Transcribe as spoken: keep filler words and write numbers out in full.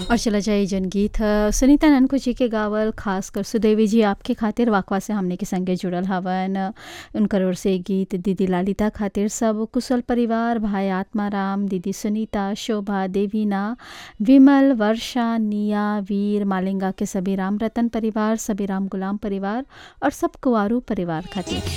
और चला जाए जन गीत ह, सुनीता ननकू जी के गावल खासकर सुदेवी जी आपके खातिर वाकवा से हमने के संगे जुड़ल हवन। उनकर ओर से गीत दीदी ललिता खातिर, सब कुशल परिवार, भाई आत्माराम, दीदी सुनीता, शोभा, देवीना, विमल, वर्षा, निया, वीर, मालिंगा के सभी राम रतन परिवार, सभी राम गुलाम परिवार और सब कुआरू परिवार खातिर।